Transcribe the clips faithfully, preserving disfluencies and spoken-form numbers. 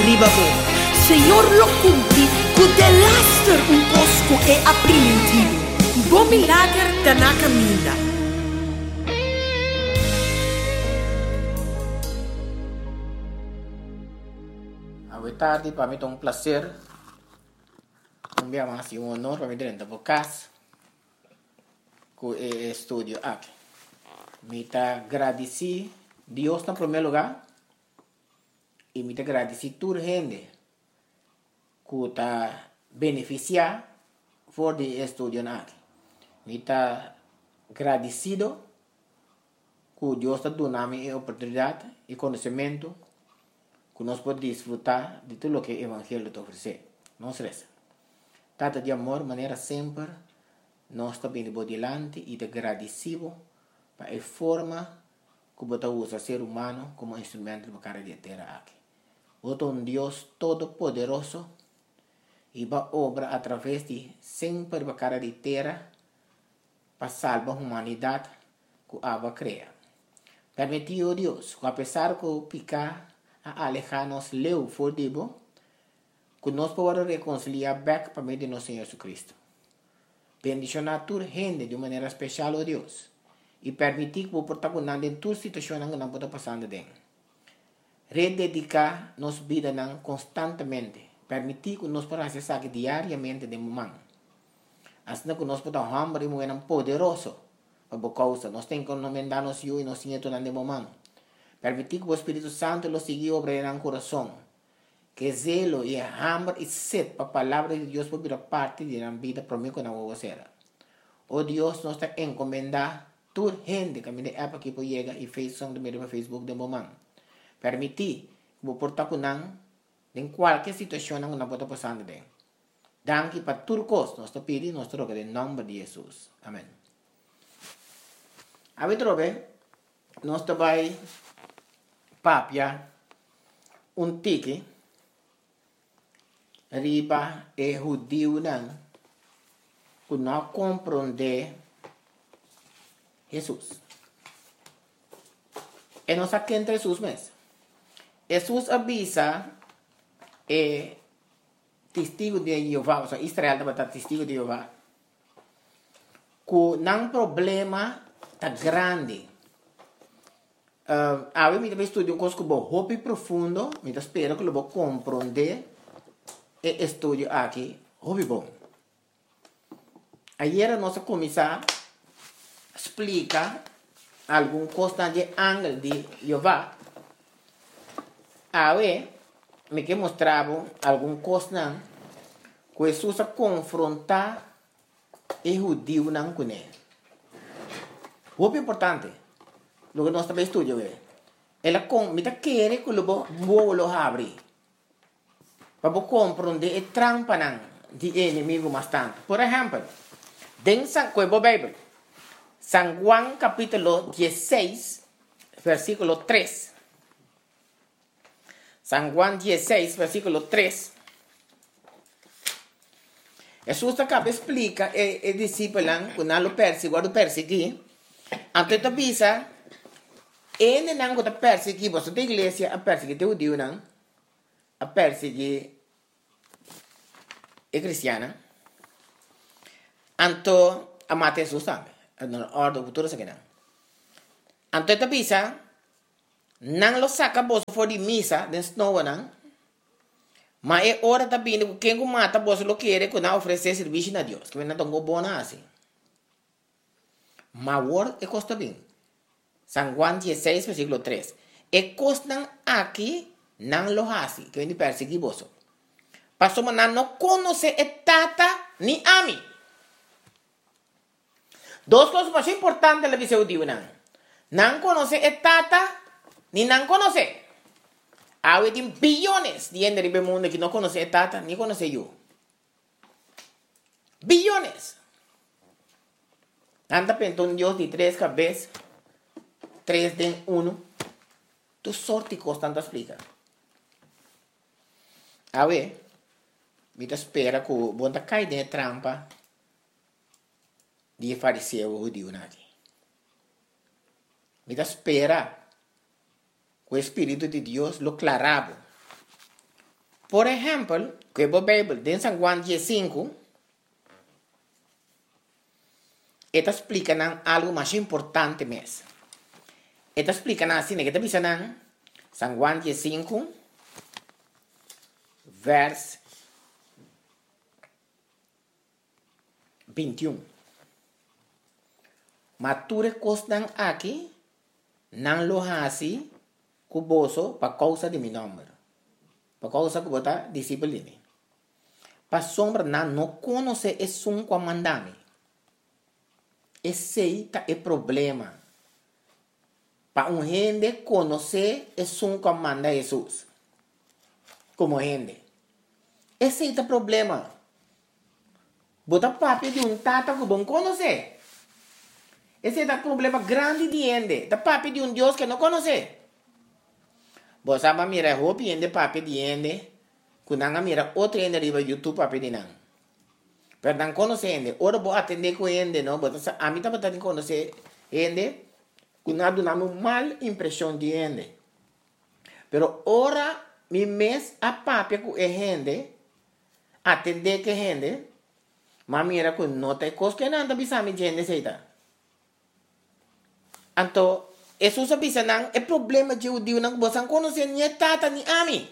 ribabo. Senhor lo cumpri, cu de laster un cosco e apprimentivo. Bom milagre da na caminha. Boa tarde, para mim é um prazer. Um dia mais e um honor para mim dentro do podcast com o estúdio aqui. Me tá agradeci Deus no primeiro lugar e me tá agradeci toda gente que tá beneficiar por de estúdio aqui. Me tá agradecido que Deus tá dando a mim a oportunidade e conhecimento que nós podemos desfrutar de tudo o que o Evangelho te oferece. Não stressa. Tata de amor, maneira sempre, nós também de delante e de agradecido para a forma que você usa o ser humano como instrumento para cara de terra aqui. Você é um Deus todo-poderoso e vai obra através de sempre para cara de terra para salvar a humanidade que a cria. Permitiu Deus, que apesar que o picar a alejar-nos leu for debo, que nós podemos reconciliar back para meio de nosso Senhor Jesus Cristo. Bendicionar toda gente de maneira especial, oh Deus, e permitir que o protagonista em toda situação que não pode passar dentro. Rededicar nossa vida constantemente, permitir que nós podamos acessar diariamente de momento. Assim que nós podemos hambre e moer poderoso, por causa nós temos que encomendar-nos e nós Senhor de momento. Permitir que o Espírito Santo lo siga obrando no coração. Que zelo e hambre e sede para a palavra de Deus por parte de la vida para mim que não vou ser. Oh Deus, nós está encomendando toda gente que me dê app aqui para chegar e fez som de meio para Facebook de momento. Permitir que o protagonista em qualquer situação que não pode passar de. Danke para tudo costo, nós está pedindo, nós troca em nome de Jesus. Amém. A ver, trobe, nós está vai papia um tique riba e judeu não que não compreende Jesus. E nós aqui entre Jesus mesmo. Jesus avisa e testigo de Jeová, ou seja, Israel também está testigo de Jeová, que não problema tá grande. Uh, a mim, eu estudo um curso que é profundo, eu espero que eu vou compreender e estudo aqui, muito bom. Ayer nós começamos a explicar algum coisa de ângulo de Jeová. Aí, me que mostrava algum coisa que Jesus confrontar o judeu não com ele. Muito importante. Lo que nós também estudamos é, ela com, me quer que eu vou lo abrir, para compreender a trampa de inimigo bastante. Por exemplo, dentro da Bíblia, San Juan capítulo dezesseis, versículo três. San Juan dezesseis, versículo três. Jesus acaba explica e discípulo que não lo perseguiu, guarda perseguir. Antes da visa, ele não está perseguindo, você tem igreja a perseguir o Deus, não? A perseguir a cristiana. Então, a matar Jesus também. A ordem futura se não. Antes da visa, não lo saca você for de missa, dentro de novo, não? Mas é hora também que quem mata você lo quer que não oferecer serviço a Deus, que não está bom assim. Mas o word é costa bem. San Juan dezesseis, versículo três. E costan aqui não lo hace, que vem perseguir você. Pastor, mas não conhece a tata ni a mim. Duas coisas mais importantes da visão de não. Não conhece a tata, ni não conhece. Há bilhões de gente no mundo que não conhece a tata, ni conhece eu. Bilhões. Anda pensando em Deus de três cabeças, três de um, tu sorte constante explica. A ver, me espera que o bom cai de trampa de fariseu o judeu aqui. Me espera que o Espírito de Deus lo clarava Por ejemplo, que a Bíblia, em San Juan cinco, esta explica algo mais importante mesmo. Esta explica assim, que está dizendo San Juan cinco, verso vinte e um. Mature costan aqui, não lo hasi, cuboso, para causa de meu nome. Para causa que bota disciplina. Para sombra não, não conhece esse um comandame. Esse é o problema. Para um gente conhecer esse um comanda Jesus. Como gente. Esse é o problema. Bota papi de um tata que bom conhecer. Esse é o problema grande de gente. Da papi de um Deus que não conhece. Você sabe mira roupa gente papi de gente. Quando mira outro gente riba YouTube papi de não. Pero não conhece gente. Ora vou atender com gente, não. A mim também tem que conhecer gente. Quando dá uma mal impressão de gente. Pero ora mi mes a papi com a gente. Atender que gente. Mas mira que não tem coisa que não bisa mi gente seita. Então, Jesus bisa nang é problema de o Deus não você conhecer nem tata nem ami.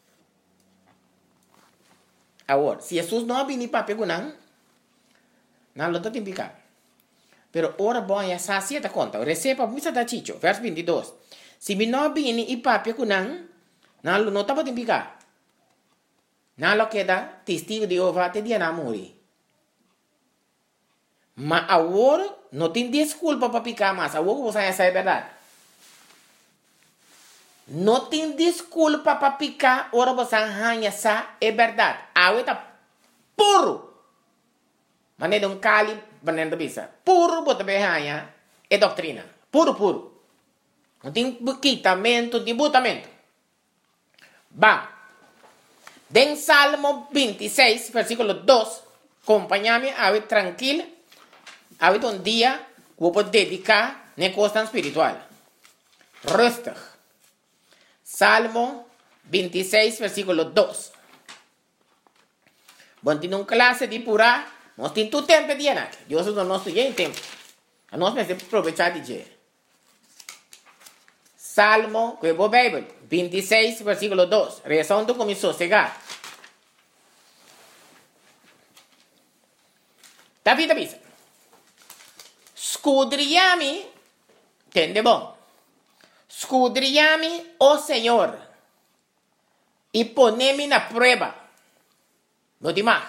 Agora, se Jesus não vini papi com não, não lo tem picar. Pero ora bom é essa sieta conta. Receba misa da chicho, verso vinte e dois. Se mi não vini e papi com não, não lo não tá tem picar. Não lo queda testigo de Jeová te dia na morrer. Mas agora não tem desculpa para picar mais. Agora você já sabe a verdade. Não tem desculpa para picar. Agora você já sabe a verdade. Agora está puro. Mas não é um cali para não bisa. Puro para também hanya é doutrina. Puro, puro. Não tem quitamento, de botamento. Bam. Den Salmo vinte e seis, versículo dois. Acompanha-me, agora tranquilo. Ahorita un día voy a dedicar a cosa espiritual. Rustig. Salmo vinte e seis, versículo dois. Bom, tem uma classe de pura, nós temos todo tempo de ir. Deus não nos tem tempo. Nós precisamos aproveitar de ir. Salmo, que é a Bíblia, vinte e seis, versículo dois. Rezando com sossegar. David avisa. Escudriami, entende bom? Escudriami, oh Senhor, e ponemi na prova. No demais.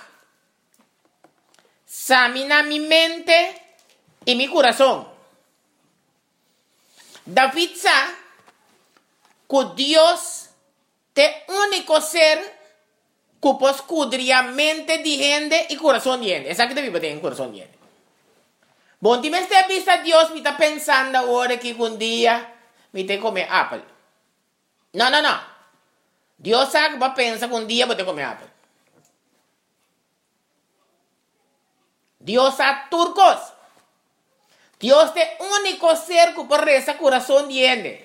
Examina mi mente e mi coração. David sabe que Deus é o único ser que pode escudriar a mente de gente e coração de gente. É isso que David tem em coração de gente. Bom, ti me stai vista Deus mi sta pensando ora che un dia mi te come apple. No, no, no. Deus sabe que pensa que um dia vou te comer apple. Deus sabe turcos. Deus é o único ser que pode rezar coração de gente.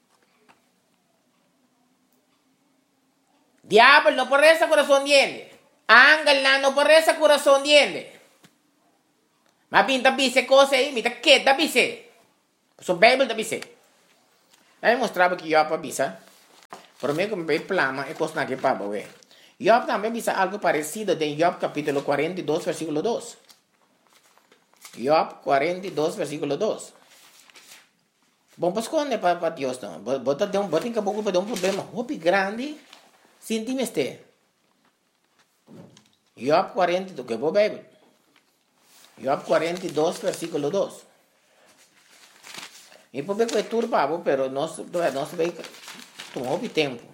Diabo não pode rezar coração de gente. Ángel não pode rezar coração de gente. Mas pinta bise coisa aí, me tá quieta bise. So Bíblia da bise. Aí mostrava que Job bisa. Por mim como bem plama é coisa que para ver. Job também bisa algo parecido em Job capítulo quarenta e dois versículo dois. Job quarenta e dois versículo dois. Bom, pues quando é para Deus não. Bota de um, bota em caboclo para um problema hopi grande. Sinti este. Job quarenta e dois, que é boa Bíblia. Job quarenta e dois, versículo dois. E por que é turbado, pero nós nós vai tomar o tempo.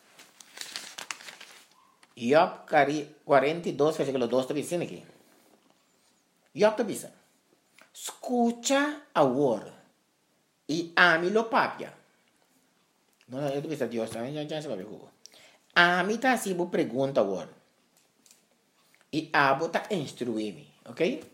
Job quarenta e dois, versículo dois está dizendo aqui. Job está dizendo: escucha agora e ame-lo papia. Não, eu estou dizendo Deus, já já se vai ver. Ame está assim, vou perguntar agora. E abo está instruir-me, ok?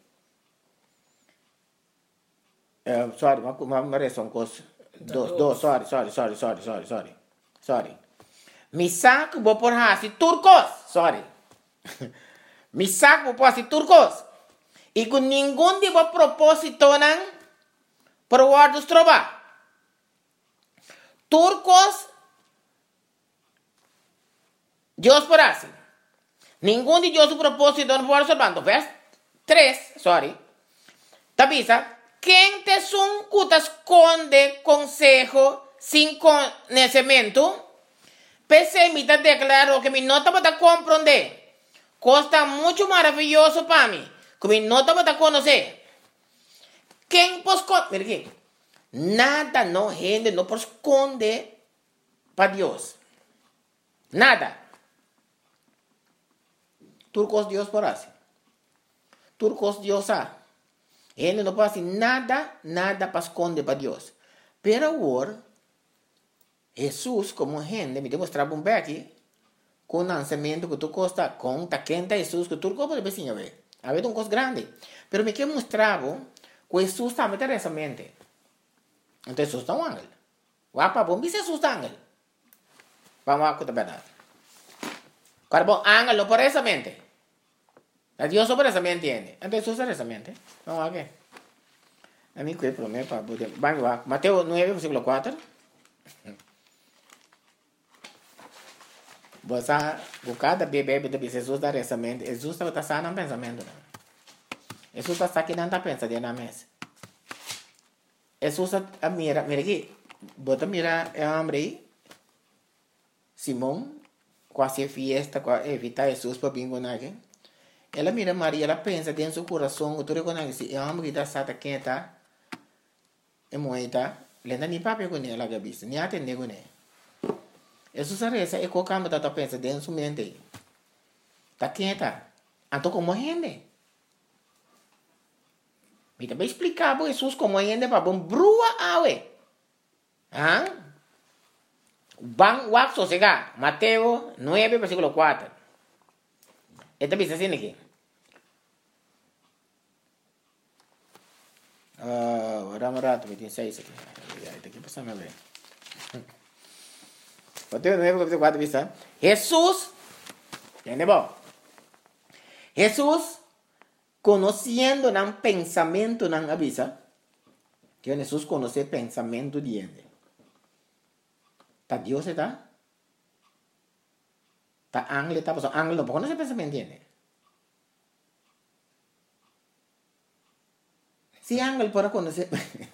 Uh, sorry, uma, uma reação coisa. Dos, dos, sorry, sorry, sorry, sorry, sorry, sorry, sorry. Misak vou por hasi turcos, sorry. Misak vou por hasi turcos. E com nenhum de vos propósito não por guardos trova. Turcos Deus por hasi. Nenhum de Deus propósito não por observando. Verso três, sorry. Tabisa, quem te sun cutas esconde consejo sem conhecimento? Pessimista declarou que me nota para compreender. Costa muito maravilhoso para mim. Que me nota para conhecer. Quem pode esconder? Nada não rende, não pode esconder para Deus. Nada. Turcos Deus por assim. Turcos Deus há. Ele não pode nada, nada para esconder para Deus. Pero agora, Jesus, como gente, me demonstrava um pouco aqui, com o lançamento que tu costa, com a quenta Jesus, que tu pode ver, a ver. Havia uma coisa grande. Pero me que mostrava que Jesus estava interessante. Então Jesus está um ángel. O apa bom, Jesus está ángel. Vamos a contar a verdade. Claro, bom, ángel não por essa mente. A Dios por essa mente entiende. Então Jesus é essa mente. Vamos a ver. A mim que é problema para poder. Vamos lá. Mateus nove, versículo quatro. Você, por cada bebê de Jesus da essa mente, Jesus está passando um pensamento. Jesus está aqui não está pensando na mesa. Jesus está mira, mira aqui. Bota mira é homem aí. Simão, quase fiesta, quase evitar Jesus para bingo aqui. Ela mira Maria, ela pensa dentro do coração, tu reconhece, é homem que está sata quem está, é moeda, lenda nem papel com ela gabisa, nem atende com ela. Jesus a reza é qualquer coisa que pensa dentro da mente. Tá quem está? Então como rende? Me também explicar para Jesus como rende para bom brua awe. Ah? Bang wak sosega, Mateus nove, versículo quatro. Esta bisa assim aqui. Ah, vamos rato, vinte e seis aqui. Está aqui passando a ver. Mateus nove, versículo quatro, bisa. Jesus, entende bom? Jesus, conhecendo o pensamento não avisa. Que Jesus conhece o pensamento de ele. Tá Deus está? Tá ángel está passando. Ángel não pode conhecer o pensamento de ele. Se ángel pode conhecer...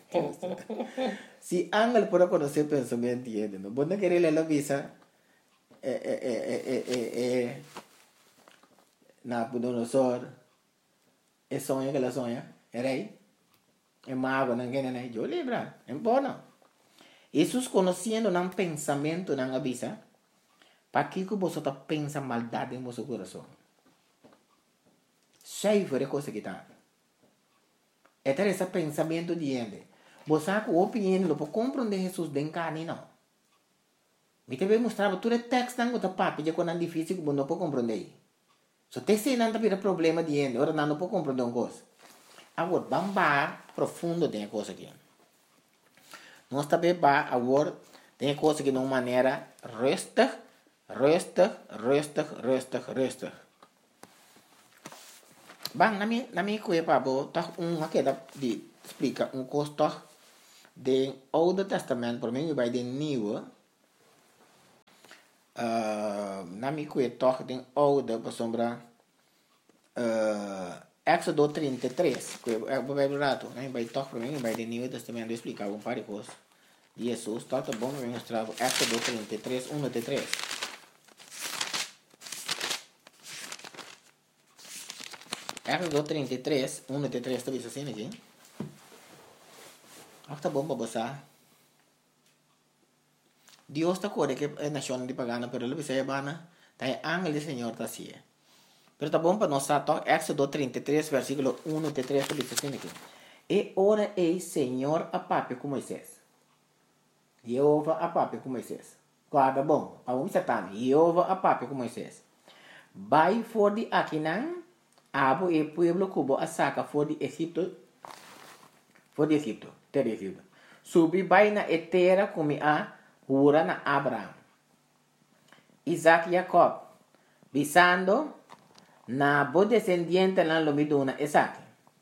Se ángel pode conhecer o pensamento de ele, não pode querer ler a visa... É, é, é, é, é, é... Nabucodonosor... É sonho que ela sonha? É rei? É mago, não quer nem... Eu lembro, é bom não. Jesus conhecendo um pensamento não avisa... Para que você está pensando maldade em seu coração? Cheio de coisa que está. É ter esse pensamento de ele. Você com a opinião não pode compreender Jesus de carne, não. Me também mostrava todo o texto que está papo, já quando é difícil que você não pode compreender. Se você não tem problema de ele, ora não pode compreender uma coisa. Agora, vamos para profundo de coisa aqui. Nós também vamos agora tem coisa que de uma maneira resta, resta, resta, resta, resta. Bang, na minha, na minha coisa, pabo, tá um aqui de explica um custo do Old Testamento, por mim vai de New. Uh, na minha coisa, tá de Old, por sombra, uh, Éxodo trinta e três, que é o Bíblia rato, né? Vai tocar por mim vai de New Testamento explicar um par de coisas. Jesus, tá bom, eu mostrar Éxodo trinta e três, um até três. Éxodo trinta e três, um até três, está assim aqui. Ah, tá bom para você. Deus está corre que é nação de pagana, pero ele vai bana, tá ángel do Senhor tá assim. Pero tá bom para nós tá Éxodo trinta e três, versículo um até três, está assim aqui. E ora ei Senhor a papo com Moisés. Jeová a papo com Moisés. Guarda bom, para um satã, Jeová a papo com Moisés. Vai for de Aquinan, abo e pueblo cubo a saca for de Egipto, for de Egipto, terra de Egipto. Subi vai na etera como a hura na Abraham. Isaac e Jacob. Bisando na bo descendiente na lo mi dona Isaac.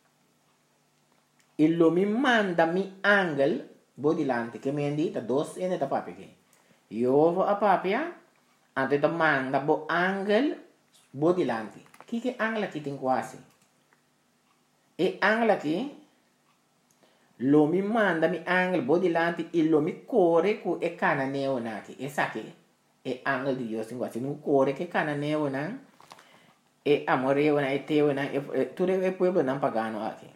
E lo mi manda mi angel bo dilante che mi indi ta dos e ta papi che. Io a papia ante ta manda bo angel bo dilante. Chi che angela chi tin quasi. E angela chi lo mi manda mi angel bo dilante e lo mi core cu e cananeo naki. E sa che e angel di Dio sin quasi non core che cananeo nan e amoreo na e teo na e tu e pueblo nan pagano aqui.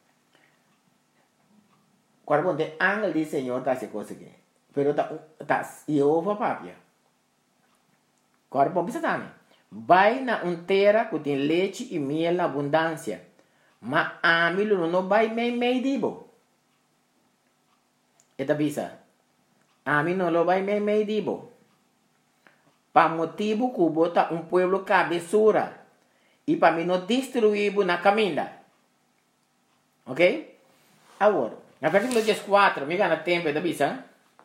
Cuando el ángel del Señor está haciendo cosas que, pero está Jehová papia. Cuando bisa también, vai na un terra que tem leite e miel na abundância, mas a mim não vai mei mei dibo. Eta bisa, a mim não lo vai mei mei dibo. Pa motivo que bota um pueblo cabeçura e para mim não destruir na caminha. Ok? Agora, na versículo quatro, me gana tempo, eta bisa.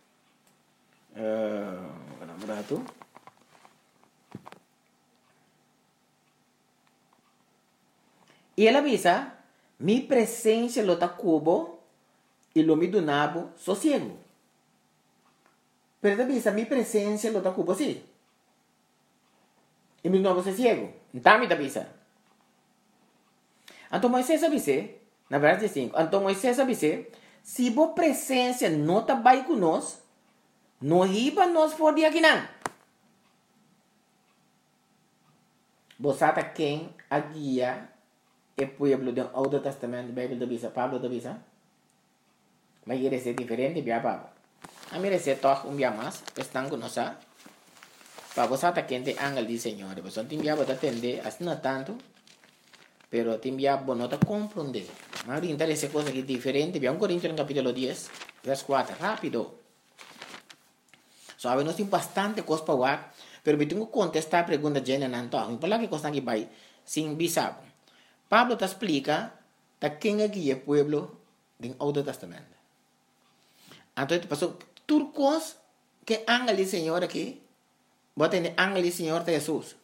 Uh, vamos lá, tu. E ela avisa, mi presença lo ta cubo e lo mi donabo sossego. Pero ela avisa, mi presença lo ta cubo sim. E mi donabo sossego. Então me avisa. Então Moisés avisa, na verdade cinco, então Moisés avisa, se bo presença não está bem conosco, não riba nós for de aqui não. Você está quem a guia e pueblo do Alto Testamento, Bíblia da Bisa, Pablo da Bisa. Mas ele é diferente, bia Pablo. A mim é toch um dia mais, estão conosco. Para você tá quente ángel do Senhor, você tem bia para atender, assim não tanto, pero tem bia para não compreender. Mas interessa coisa que diferente, bia um Coríntios no capítulo dez, verso quatro, rápido. Sabe, nós temos bastante coisa para falar, pero eu tenho que contestar a pergunta de Jane não então, para que coisa que vai sem bisabo. Pablo te explica da quem é que é o pueblo do Alto Testamento. Então, te passou turcos que ángel do Senhor aqui, bota em ángel do Senhor de Jesus.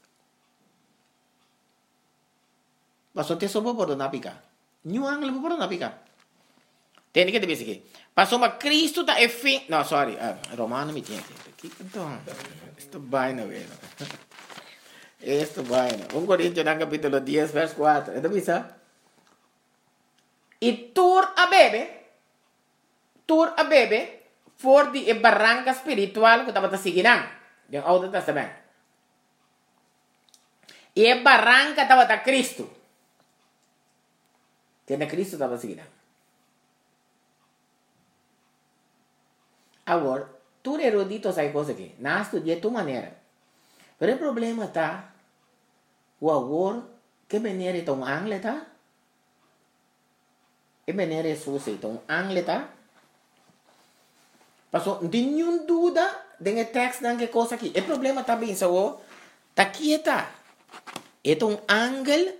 Passou te soube por não picar. Nenhum ángel por não picar. Tem que te dizer aqui. Passou uma Cristo da fim. Não, sorry, uh, Romano me tinha aqui. Então, isto vai na vez. Esto bueno. um Coríntios no capítulo dez, verso quatro. ¿Esto bisa? E tur a bebe, tur a bebe, for di e barranca espiritual que estava seguindo do Alto Testamento. E a barranca estava a Cristo. Que na Cristo estava seguindo. Agora, tu erudito sai coisa aqui. Não estudia de tua maneira. Pero o problema está o agora que maneira é um ángel tá? E maneira é sua é um ángel tá? Passou, não tem nenhuma dúvida de texto não que coisa aqui. O problema está bem, só tá aqui tá. É um ángel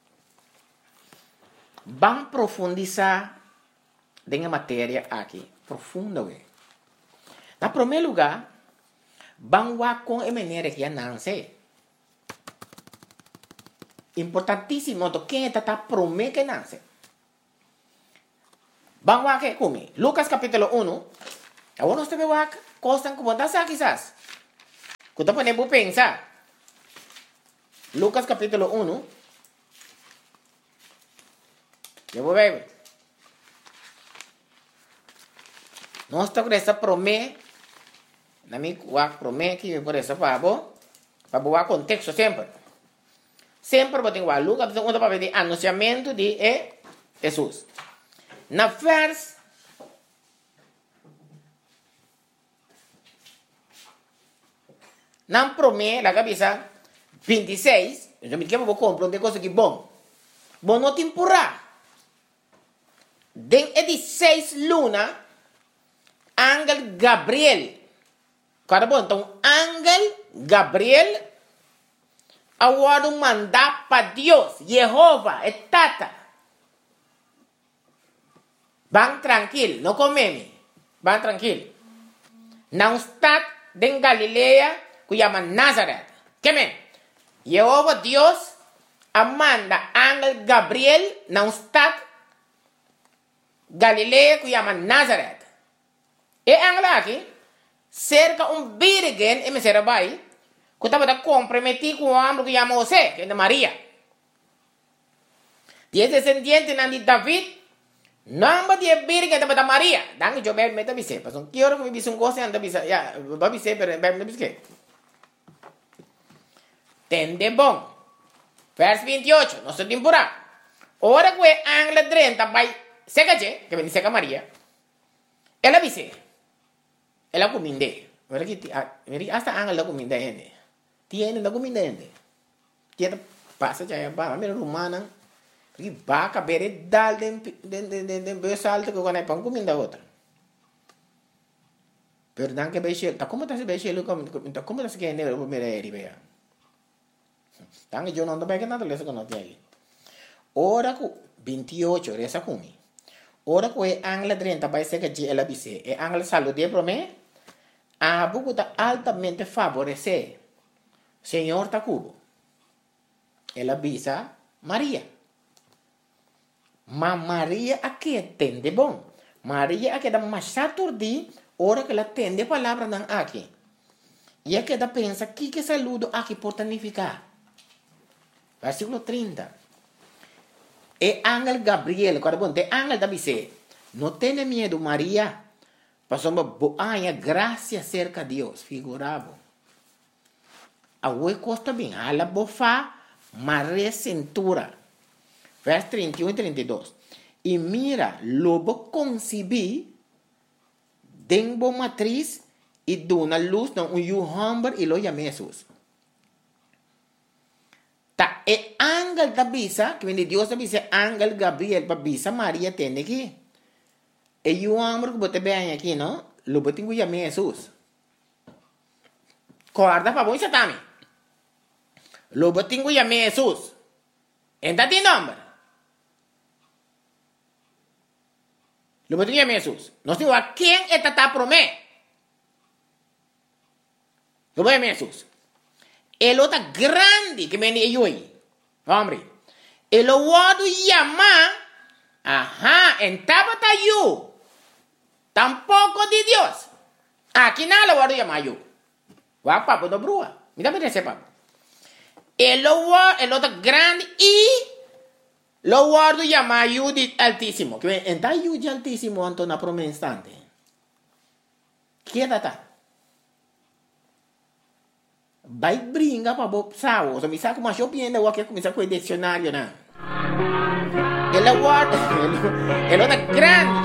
vamos profundizar na matéria aqui, profunda. Na primeiro lugar, vamos com a maneira que não sei. Importantíssimo, quem está prometendo que não sei. Vamos aqui comigo. Lucas capítulo um. Agora nós temos aqui, costam como está aqui, quizás. Quando podemos pensar. Lucas capítulo um. Eu vou ver. Nós estamos com essa promessa. Na minha promessa que por essa para para boa contexto sempre. Sempre vou ter que Lucas um para ver anunciamento de Jesus. Na vers na promessa la cabeça vinte e seis, eu me quero vou compreender coisa que bom. Bom não te empurrar. Den de seis luna, ángel Gabriel. Cada bom, então, ángel Gabriel, agora mandar para Deus, Jeová, é tata. Vão tranquilo, não comeme. Vão tranquilo. Não está em Galileia, que llaman Nazaret. ¿Qué men? Jehová Dios manda ángel Gabriel na un stad Galilea que llaman Nazaret. E ángel aqui cerca un virgen e me será bai que estava comprometido com um homem que chama José, que é de Maria. E esse descendiente de David não vai ter virgem de Maria. Dan eu bem me tabi se, mas um que hora que me disse um gosto anda bisa, ya, babi se pero bem me bisque. Tende bom. Verso vinte e oito, nossa temporada. Ora que o ángel treinta vai seca je, que vem seca Maria. Ela disse, ela cominde. Ora que meri hasta ángel da cominde ende. Tiene da cominde ende. Tiene passa já ba, mero romana. Porque vaca bere dal den den den den den besalto que quando pão comida outra. Pero dan que beche, tá como tá se beche lo como tá como tá se que ne mere vea. Dan eu não tô bem nada lesa que não tem aí. Ora cu vinte e oito resa comi. Ora cu é angla treinta vai ser que ela bise. É angla salude pro me. A buco tá altamente favorecer. Senhor tá cubo. Ela bisa Maria. Ma Maria aqui entende bom. Maria aqui dá mais saturdi, ora que ela entende a palavra não aqui. E aqui ela pensa que que saludo aqui pode significar. Versículo trinta. E ángel Gabriel, quando bom, de ángel da dice, não tenha medo Maria, passou boa graça cerca de Deus, figurado. A oi costa bem, a la bofa, Maria cintura. Verso trinta e um e trinta e dois. E mira, lobo concebí, denbo matriz, e dona luz, não, um yuhamber, e lo chamei Jesus. Ta, e ángel da bisa, que vem de Deus da bisa, ángel Gabriel, para bisa, Maria tem aqui. E yuhamber, que bote bem aqui, não? Lobo tem que chamei Jesus. Guarda, para bom, isso também. Lobo tem que chamei Jesus. Entra de nome. Lo que tinha Jesus. Nós temos a quem é tata promé. Lo que é Jesus. Ele é grande que vem de hoje. Homem. Ele é o chama. Aha, en tabata you. Tampoco de Deus. Aqui nada o chama you. Wa papo do brua. Me dá para sepa. Ele é o grande e lo guardo llama Judith Altísimo. Que entra Judith Altísimo anto na proma instante. Quédate. Vai brinca para bob sao. So mi sa como eu pienda o que começa com o dicionário na. Ele guarda, ele é grande.